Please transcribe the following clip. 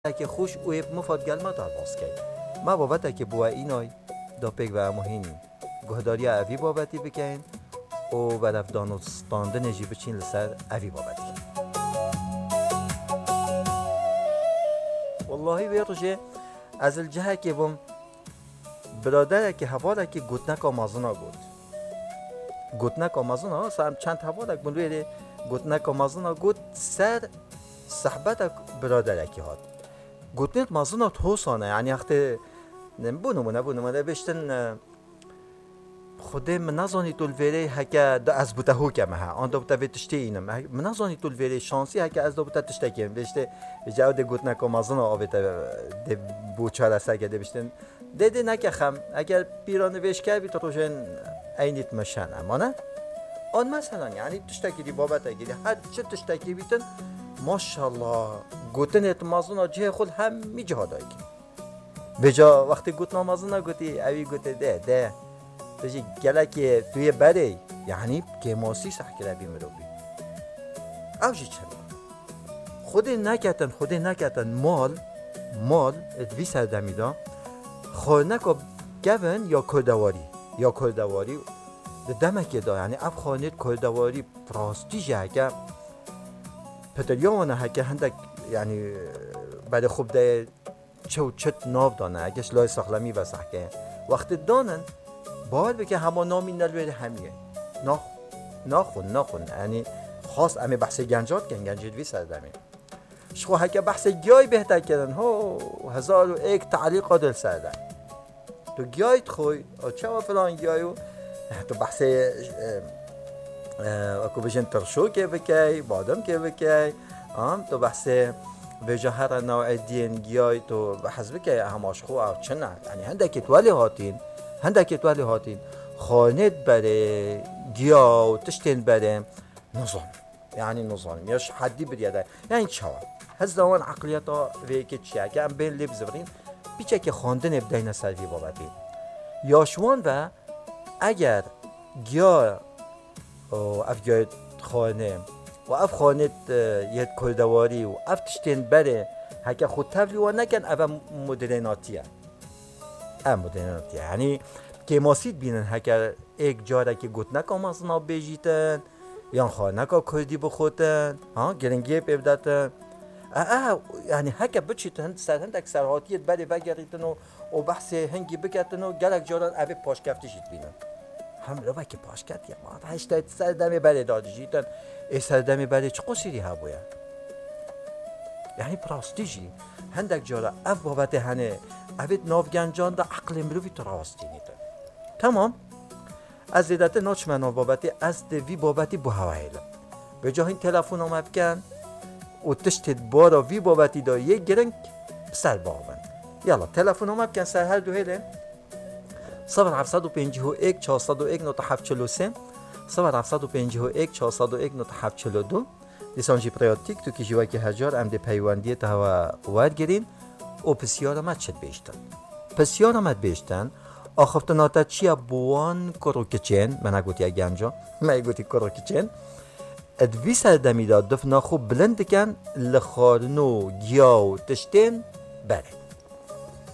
که خوش اوی مفاد گلمه دار باز کرد ما بابت که بوا اینای دا پیک و اموهین گهداری اوی بابتی بکن و بدف دانستانده نجی بچین لسر اوی بابتی والله ویرجه از الجهه که بم برادره که حواله که گوتنک آمازونا گوتنک آمازونا سام چند حواله که بلویره گوتنک آمازونا گوت سر صحبت برادره که هات گوتنک مازونا توسانه یعنی وقتی بونمونه بشتن خودم من نزانی طول ویره هکه دا از بوده هو که مها آن دا بوده تشتی اینم من نزانی طول ویره شانسی هکه از دا بوده تشتی کم بشته جاو ده گوتنک آمازونا آبته ده بوچار سگه ده بشتن ده نکه خم اگر پیرانه ویش کرد بیت روشن اینیت مشن اما نه آن مثلا یعنی تشتکی دی بابت اگری هر چه تشتکی بیتن ماشاءالله گوتنت مازونا جه خود همی جه دایی بجا وقتی گوتنا مازونا گوتی اوی گوته ده تجی گله که توی بره یعنی که ماسی سحکره بی مروبی اوجی چند خود نکتن مال ادوی سردمی دا خانکا گون یا کردواری ده دمکی دا یعنی اب خانت کردواری پراستی جه که پتریانه هکه هندک یعنی بعد خوب ده چت ناف دانه اگهش لای سخلمی و سحکه وقتی دانن باید بکن همه نامی نلویده همیه ناخون یعنی خاص امی بحث گنجات کن گنجدوی سردمی شخو هکه بحث گیای بهتر کردن هزار و ایک تعلیق دل سردن تو گیایت خوی چه و فلان گیایو تو بحث اکو بجن ترشو که بکی بادم که بکی تو بحث وجه هر نوع دین گیای تو بحث بکی هماش خو او چنه یعنی هندکی تولی هاتین خانت بره گیا و تشتین بره نظام یاش حدی بریده یعنی چاوا هز دوان عقلیتا ویکی چیه که ام بین لیب زبرین بیچه که خواندن ابداین سروی بابتی یاشوان و اگر گیا اف گیایت خانه و اف خانت یه کردواری و اف تشتین بره هکه خود تبلی و نکن اف مدرناتیه یعنی که ماسید بینن هکر ایک جاره که گوتنک آمازنا بیجیتن یا خانکا کردی بخوتن گرنگی پیبدتن یعنی هکر بچیتن هندک سرحاتیت بله بگریتن و بحث هنگی بکتن و گلک جاران اوه پاشکفتی جیت بینن هم رو که پاشکت یا ما هشتایت سردمی بله دادی جیتن ای سردمی بله چه قصیری ها بویا یعنی پراستیجی هندک جاره اف بابت هنه اوید نافگنجان دا عقل مروی تراستی نیده تمام از زیدت ناچ منو بابتی از دوی بابتی بو هوایل به جا این تلفون آمد کن و تشتید بارا وی بابتی دا یک گرنگ سر باون یالا تلفون آمد کن سر هر دو هیلن 0751 401 9743 0751 401 9742 دیسانجی پریاتیک تو که جواکی هجار امده پیواندیه تا هوا وارد گرین او پسیار آمد بیشتن آخفتناتا چیا بوان کروکچین من اگوتی اگنجا من اگوتی کروکچین ادوی سردمی داد دفنا خوب بلند کن لخارنو گیاو تشتین بره